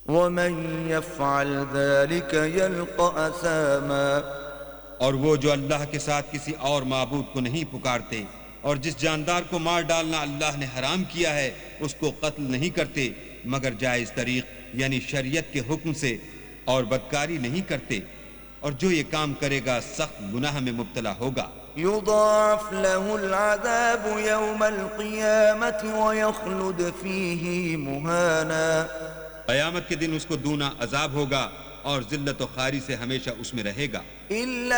वमन यफ़अल ज़ालिक यल्क़ा असामा। और वो जो अल्लाह के साथ किसी और माबूद को नहीं पुकारते और जिस जानदार को मार डालना अल्लाह ने हराम किया है उसको कत्ल नहीं करते मगर जायज तरीक यानी शरीयत के हुक्म से, और बदकारी नहीं करते, और जो ये काम करेगा सख्त गुनाह में मुब्तला होगा। युज़ाअफ़ लहुल अज़ाबु यौमल क़ियामति व यख़्लुद फ़ीही मुहाना। क़यामत के दिन उसको दूना अजाब होगा और जिल्लत व खारी से हमेशा उसमें रहेगा।